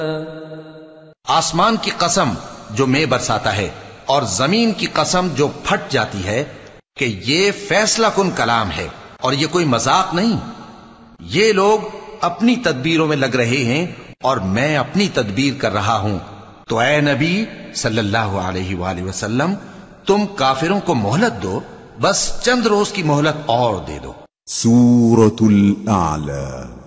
आसमान की कसम जो मैं बरसाता है और जमीन की कसम जो फट जाती है कि ये फैसला कुन कलाम है और ये कोई मजाक नहीं। ये लोग अपनी तदबीरों में लग रहे हैं और मैं अपनी तदबीर कर रहा हूं। तो ए नबी सल्लल्लाहु अलैहि वसल्लम, तुम काफिरों को मोहलत दो, बस चंद रोज की मोहलत और दे दो। सूरतुल आला।